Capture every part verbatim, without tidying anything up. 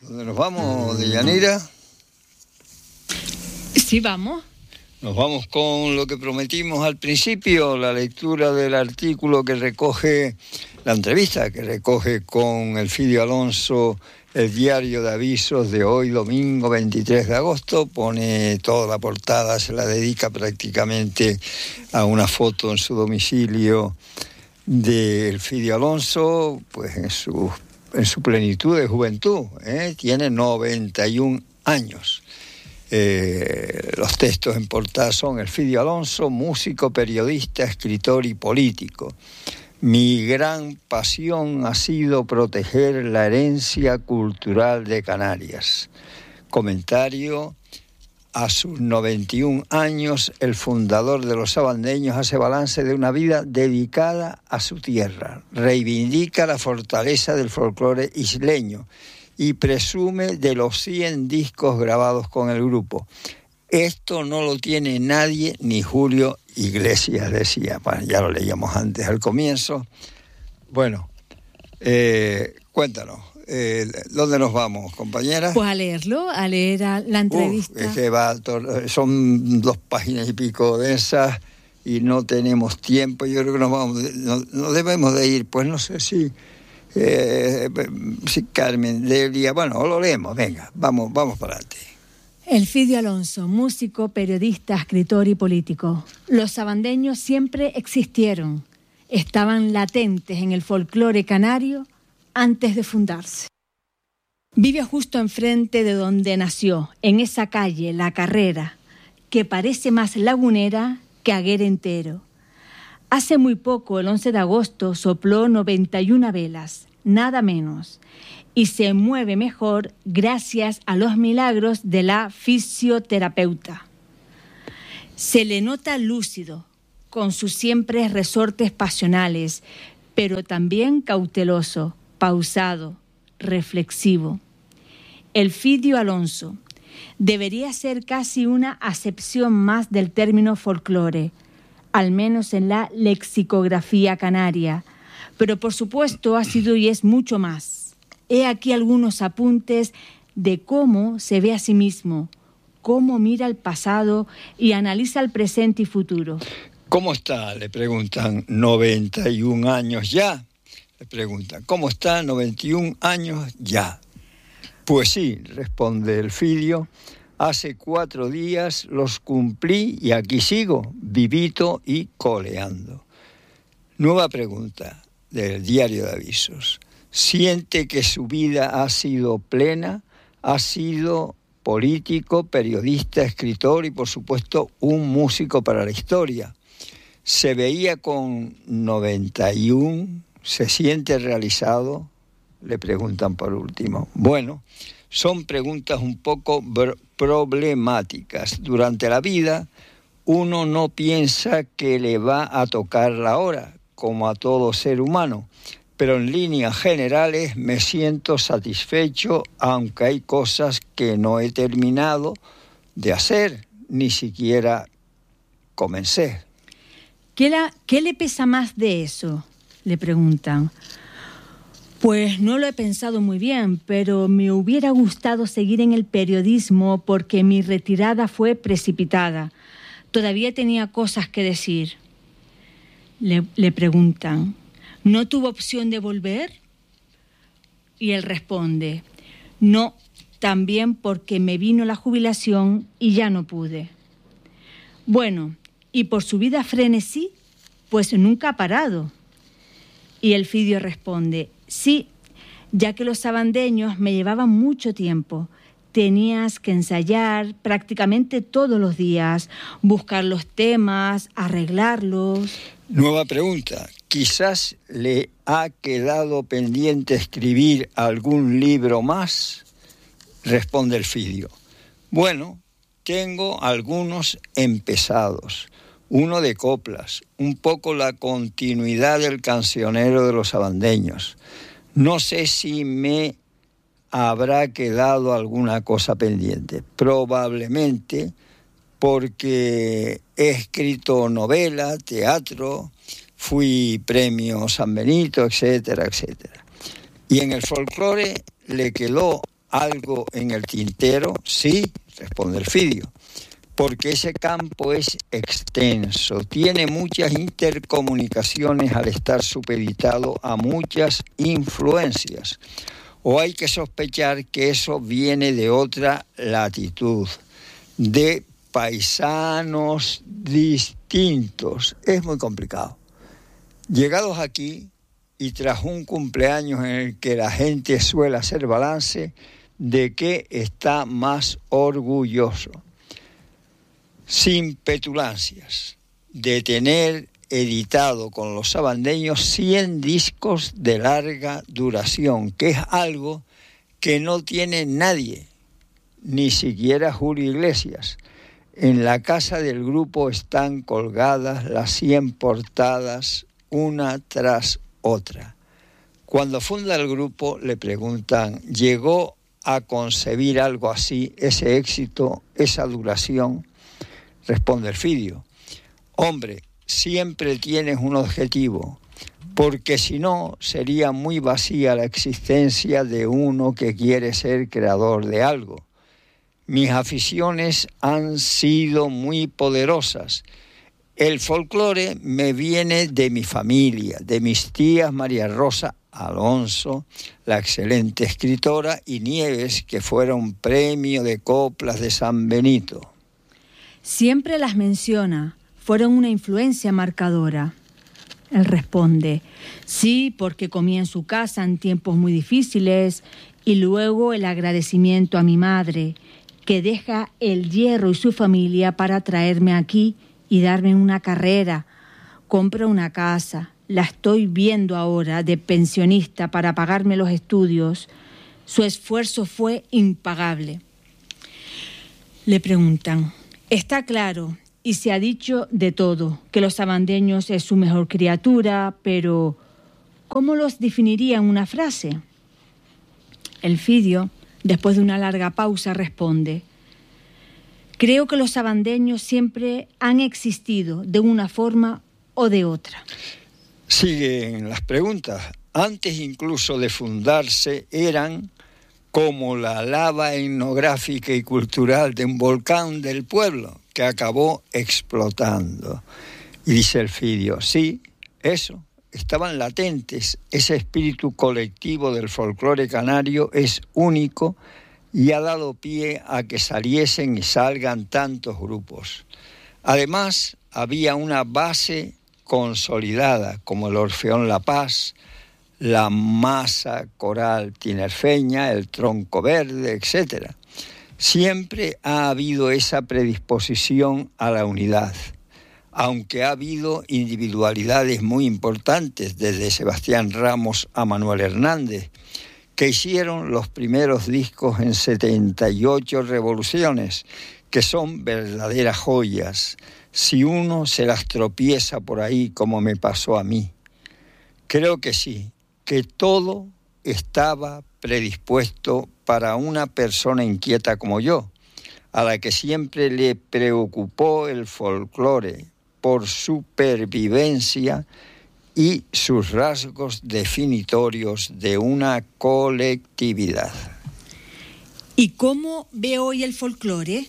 ¿Dónde nos vamos, Deyanira? Sí, vamos. Nos vamos con lo que prometimos al principio, la lectura del artículo que recoge, la entrevista que recoge con Elfidio Alonso, el diario de avisos de hoy, domingo veintitrés de agosto. Pone toda la portada, se la dedica prácticamente a una foto en su domicilio de Elfidio Alonso, pues en su, en su plenitud de juventud, ¿eh? Tiene noventa y un años. Eh, los textos en portada son: Elfidio Alonso, músico, periodista, escritor y político. Mi gran pasión ha sido proteger la herencia cultural de Canarias. Comentario: a sus noventa y un años, el fundador de los sabandeños hace balance de una vida dedicada a su tierra. Reivindica la fortaleza del folclore isleño y presume de los cien discos grabados con el grupo. Esto no lo tiene nadie, ni Julio Iglesias, decía. Bueno, ya lo leíamos antes al comienzo. Bueno, eh, cuéntanos, eh, ¿dónde nos vamos, compañera? Pues a leerlo, a leer a la entrevista. Uf, es que va, son dos páginas y pico densas y no tenemos tiempo. Yo creo que nos vamos, no, no debemos de ir, pues no sé si... Eh, si Carmen debería, bueno, lo leemos, venga, vamos, vamos para adelante. Elfidio Alonso, músico, periodista, escritor y político. Los sabandeños siempre existieron, estaban latentes en el folclore canario antes de fundarse. Vive justo enfrente de donde nació, en esa calle, La Carrera, que parece más lagunera que Aguer entero. Hace muy poco, el once de agosto, sopló noventa y una velas, nada menos, y se mueve mejor gracias a los milagros de la fisioterapeuta. Se le nota lúcido, con sus siempre resortes pasionales, pero también cauteloso, pausado, reflexivo. Elfidio Alonso debería ser casi una acepción más del término folclore, al menos en la lexicografía canaria, pero por supuesto ha sido y es mucho más. He aquí algunos apuntes de cómo se ve a sí mismo, cómo mira el pasado y analiza el presente y futuro. ¿Cómo está?, le preguntan. noventa y un años ya, le preguntan. ¿Cómo está? noventa y un años ya. Pues sí, responde Elfidio. Hace cuatro días los cumplí y aquí sigo, vivito y coleando. Nueva pregunta del diario de avisos. ¿Siente que su vida ha sido plena? Ha sido político, periodista, escritor y, por supuesto, un músico para la historia. ¿Se veía con noventa y uno? ¿Se siente realizado? Le preguntan por último. Bueno, son preguntas un poco br- problemáticas. Durante la vida, uno no piensa que le va a tocar la hora, como a todo ser humano, pero en líneas generales me siento satisfecho, aunque hay cosas que no he terminado de hacer, ni siquiera comencé. ¿Qué, la, ¿Qué le pesa más de eso?, le preguntan. Pues no lo he pensado muy bien, pero me hubiera gustado seguir en el periodismo porque mi retirada fue precipitada. Todavía tenía cosas que decir. Le, le preguntan, ¿no tuvo opción de volver? Y él responde, no, también porque me vino la jubilación y ya no pude. Bueno, ¿y por su vida frenesí? Pues nunca ha parado. Y Elfidio responde, sí, ya que los sabandeños me llevaban mucho tiempo. Tenías que ensayar prácticamente todos los días, buscar los temas, arreglarlos. Nueva pregunta. ¿Quizás le ha quedado pendiente escribir algún libro más? Responde Elfidio. Bueno, tengo algunos empezados. Uno de coplas, un poco la continuidad del cancionero de los sabandeños. No sé si me habrá quedado alguna cosa pendiente. Probablemente porque he escrito novela, teatro, fui premio San Benito, etcétera, etcétera. Y en el folclore le quedó algo en el tintero? Sí, responde Elfidio, porque ese campo es extenso, tiene muchas intercomunicaciones al estar supeditado a muchas influencias. O hay que sospechar que eso viene de otra latitud, de paisanos distintos. Es muy complicado. Llegados aquí, y tras un cumpleaños en el que la gente suele hacer balance, ¿de qué está más orgulloso? Sin petulancias, de tener editado con los sabandeños cien discos de larga duración, que es algo que no tiene nadie, ni siquiera Julio Iglesias. En la casa del grupo están colgadas las cien portadas, una tras otra. Cuando funda el grupo le preguntan, ¿llegó a concebir algo así, ese éxito, esa duración? Responde Elfidio, hombre, siempre tienes un objetivo, porque si no sería muy vacía la existencia de uno que quiere ser creador de algo. Mis aficiones han sido muy poderosas. El folclore me viene de mi familia, de mis tías María Rosa Alonso, la excelente escritora, y Nieves, que fueron premio de coplas de San Benito. Siempre las menciona, fueron una influencia marcadora. Él responde, sí, porque comí en su casa en tiempos muy difíciles, y luego el agradecimiento a mi madre, que deja el hierro y su familia para traerme aquí y darme una carrera. Compro una casa, la estoy viendo ahora de pensionista para pagarme los estudios. Su esfuerzo fue impagable. Le preguntan, está claro, y se ha dicho de todo, que los sabandeños es su mejor criatura, pero ¿cómo los definiría en una frase? Elfidio, después de una larga pausa, responde, creo que los sabandeños siempre han existido de una forma o de otra. Siguen las preguntas. Antes incluso de fundarse eran como la lava etnográfica y cultural de un volcán del pueblo que acabó explotando. Y dice Elfidio, sí, eso, estaban latentes. Ese espíritu colectivo del folclore canario es único y ha dado pie a que saliesen y salgan tantos grupos. Además, había una base consolidada, como el Orfeón La Paz, la Masa Coral Tinerfeña, el Tronco Verde, etcétera. Siempre ha habido esa predisposición a la unidad, aunque ha habido individualidades muy importantes, desde Sebastián Ramos a Manuel Hernández, que hicieron los primeros discos en setenta y ocho revoluciones, que son verdaderas joyas, si uno se las tropieza por ahí como me pasó a mí. Creo que sí, que todo estaba predispuesto para una persona inquieta como yo, a la que siempre le preocupó el folclore por su pervivencia y sus rasgos definitorios de una colectividad. ¿Y cómo ve hoy el folclore?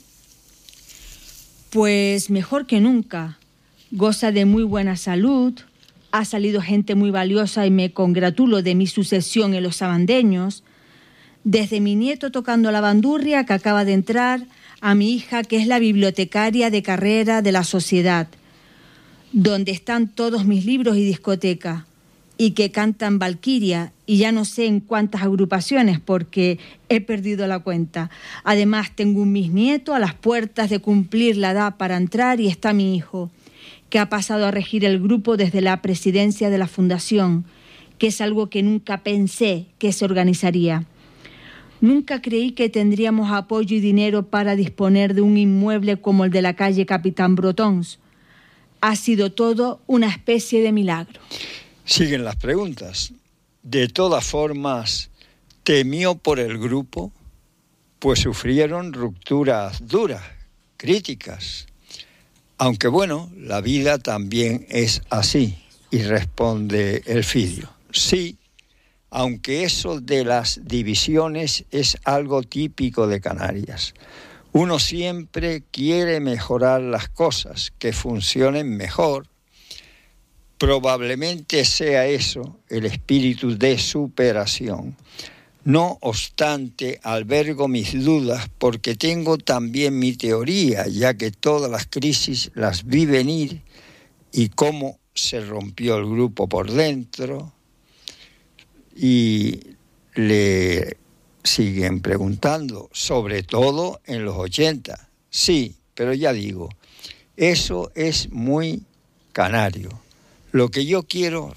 Pues mejor que nunca. Goza de muy buena salud, ha salido gente muy valiosa y me congratulo de mi sucesión en los sabandeños. Desde mi nieto tocando la bandurria que acaba de entrar, a mi hija que es la bibliotecaria de carrera de la sociedad, donde están todos mis libros y discoteca, y que cantan Valquiria, y ya no sé en cuántas agrupaciones porque he perdido la cuenta. Además tengo un bisnieto a las puertas de cumplir la edad para entrar y está mi hijo, que ha pasado a regir el grupo desde la presidencia de la fundación, que es algo que nunca pensé que se organizaría. Nunca creí que tendríamos apoyo y dinero para disponer de un inmueble como el de la calle Capitán Brotons. Ha sido todo una especie de milagro. Siguen las preguntas. De todas formas, ¿temió por el grupo? Pues sufrieron rupturas duras, críticas. Aunque bueno, la vida también es así. Y responde Elfidio, sí, aunque eso de las divisiones es algo típico de Canarias. Uno siempre quiere mejorar las cosas, que funcionen mejor. Probablemente sea eso el espíritu de superación. No obstante, albergo mis dudas porque tengo también mi teoría, ya que todas las crisis las vi venir y cómo se rompió el grupo por dentro. Y le siguen preguntando, sobre todo en los ochenta. Sí, pero ya digo, eso es muy canario. Lo que yo quiero,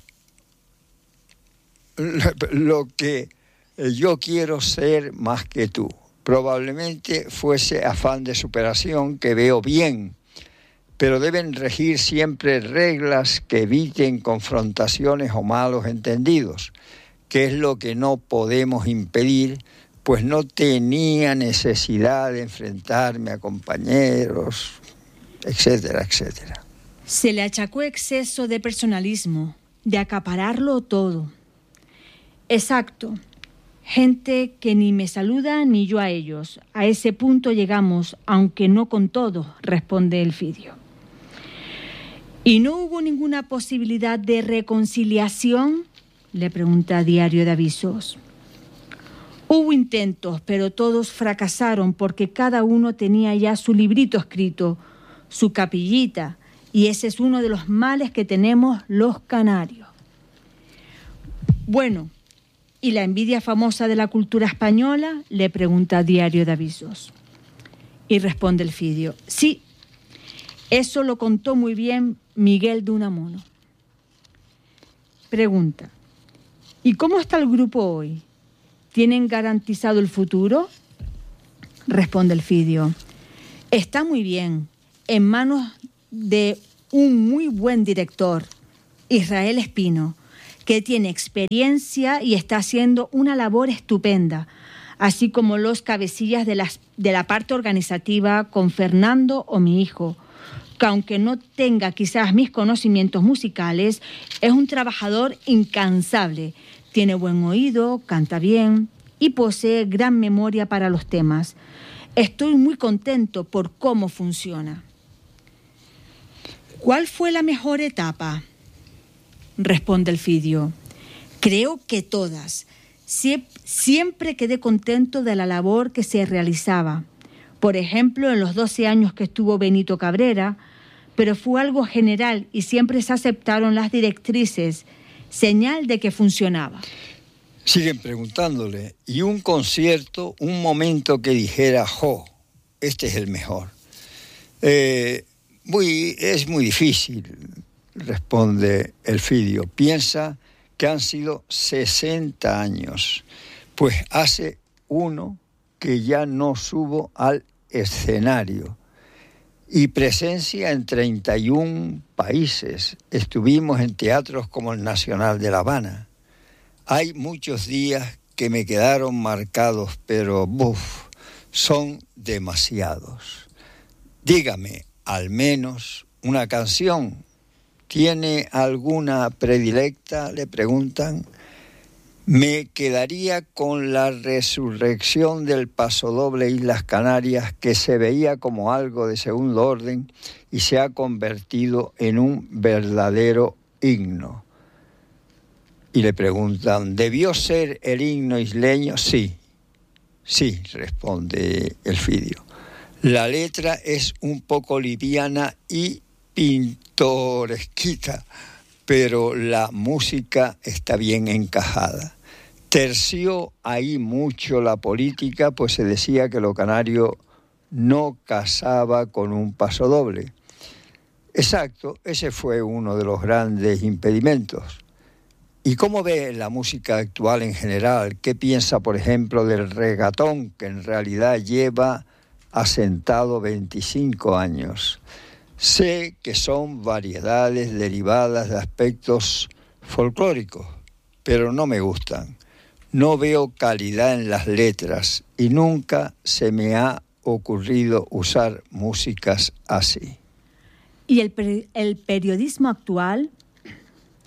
lo que yo quiero ser más que tú. Probablemente fuese afán de superación que veo bien, pero deben regir siempre reglas que eviten confrontaciones o malos entendidos, que es lo que no podemos impedir, pues no tenía necesidad de enfrentarme a compañeros, etcétera, etcétera. Se le achacó exceso de personalismo, de acapararlo todo. Exacto. Gente que ni me saluda ni yo a ellos. A ese punto llegamos, aunque no con todo, responde Elfidio. ¿Y no hubo ninguna posibilidad de reconciliación?, le pregunta Diario de Avisos. Hubo intentos, pero todos fracasaron porque cada uno tenía ya su librito escrito, su capillita, y ese es uno de los males que tenemos los canarios. Bueno, ¿y la envidia famosa de la cultura española?, le pregunta Diario de Avisos. Y responde Elfidio, sí, eso lo contó muy bien Miguel de Unamuno. Pregunta, ¿y cómo está el grupo hoy? ¿Tienen garantizado el futuro? Responde Elfidio, está muy bien, en manos de un muy buen director, Israel Espino, que tiene experiencia y está haciendo una labor estupenda, así como los cabecillas de, las, de la parte organizativa con Fernando o mi hijo, que aunque no tenga quizás mis conocimientos musicales, es un trabajador incansable, tiene buen oído, canta bien y posee gran memoria para los temas. Estoy muy contento por cómo funciona. ¿Cuál fue la mejor etapa?, responde Elfidio. Creo que todas. Sie- siempre quedé contento de la labor que se realizaba. Por ejemplo, en los doce años que estuvo Benito Cabrera, pero fue algo general y siempre se aceptaron las directrices, señal de que funcionaba. Siguen preguntándole, ¿y un concierto, un momento que dijera, jo, este es el mejor? Eh, muy, es muy difícil, responde Elfidio. Piensa que han sido sesenta años, pues hace uno que ya no subo al escenario. Y presencia en treinta y un países. Estuvimos en teatros como el Nacional de La Habana. Hay muchos días que me quedaron marcados, pero buf, son demasiados. Dígame, al menos una canción. ¿Tiene alguna predilecta?, le preguntan. Me quedaría con la resurrección del pasodoble Islas Canarias, que se veía como algo de segundo orden y se ha convertido en un verdadero himno. Y le preguntan, ¿debió ser el himno isleño? Sí, sí, responde Elfidio. La letra es un poco liviana y pintoresquita, pero la música está bien encajada. Terció ahí mucho la política, pues se decía que lo canario no casaba con un pasodoble. Exacto, ese fue uno de los grandes impedimentos. ¿Y cómo ve la música actual en general? ¿Qué piensa, por ejemplo, del regatón, que en realidad lleva asentado veinticinco años? Sé que son variedades derivadas de aspectos folclóricos, pero no me gustan. No veo calidad en las letras y nunca se me ha ocurrido usar músicas así. ¿Y el, per- el periodismo actual?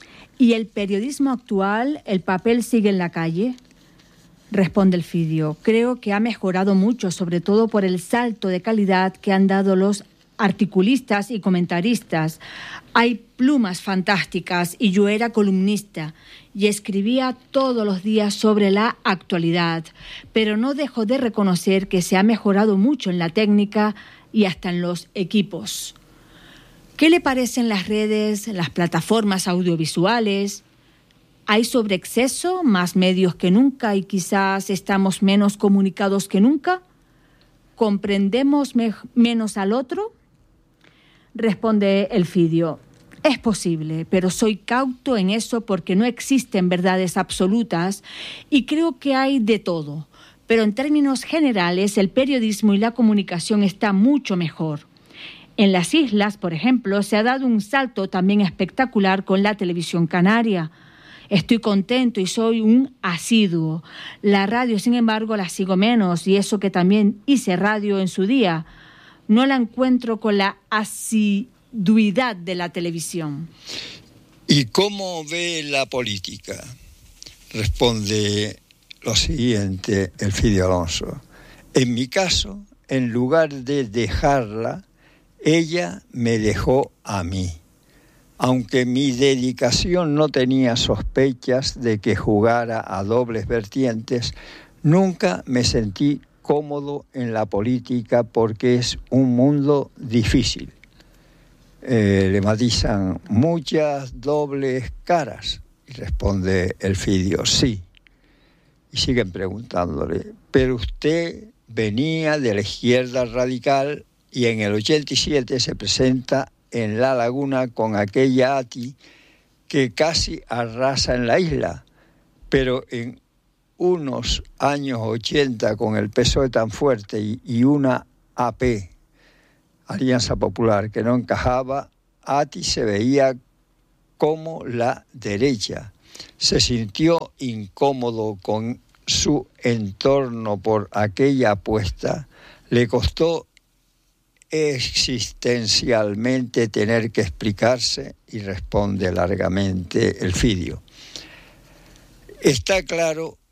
¿Y el periodismo actual, el papel sigue en la calle? Responde Elfidio, creo que ha mejorado mucho, sobre todo por el salto de calidad que han dado los articulistas y comentaristas. Hay plumas fantásticas y yo era columnista y escribía todos los días sobre la actualidad, pero no dejo de reconocer que se ha mejorado mucho en la técnica y hasta en los equipos. ¿Qué le parecen las redes, las plataformas audiovisuales? ¿Hay sobreexceso, más medios que nunca y quizás estamos menos comunicados que nunca? ¿Comprendemos me- menos al otro? Responde Elfidio, es posible, pero soy cauto en eso porque no existen verdades absolutas y creo que hay de todo. Pero en términos generales, el periodismo y la comunicación está mucho mejor. En las islas, por ejemplo, se ha dado un salto también espectacular con la televisión canaria. Estoy contento y soy un asiduo. La radio, sin embargo, la sigo menos y eso que también hice radio en su día. No la encuentro con la asiduidad de la televisión. ¿Y cómo ve la política? Responde lo siguiente Elfidio Alonso. En mi caso, en lugar de dejarla, ella me dejó a mí. Aunque mi dedicación no tenía sospechas de que jugara a dobles vertientes, nunca me sentí cómodo en la política porque es un mundo difícil. Eh, le matizan muchas dobles caras y responde Elfidio, sí. Y siguen preguntándole, pero usted venía de la izquierda radical y en el ochenta y siete se presenta en La Laguna con aquella A T I que casi arrasa en la isla, pero en unos años ochenta con el P S O E tan fuerte y, y una A P, Alianza Popular, que no encajaba, A T I se veía como la derecha. Se sintió incómodo con su entorno por aquella apuesta, le costó existencialmente tener que explicarse y responde largamente Elfidio. Está claro